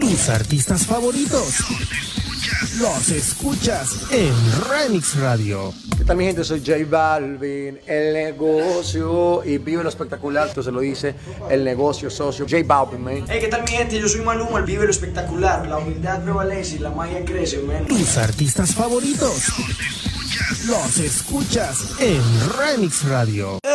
Tus artistas favoritos los escuchas en Remix Radio. ¿Qué tal, mi gente? Soy J Balvin, el negocio, y vive lo espectacular. Entonces lo dice el negocio socio J Balvin, man. Hey, ¿qué tal, mi gente? Yo soy Maluma, el vive lo espectacular. La humildad prevalece y la magia crece, man. Tus artistas favoritos los escuchas en Remix Radio.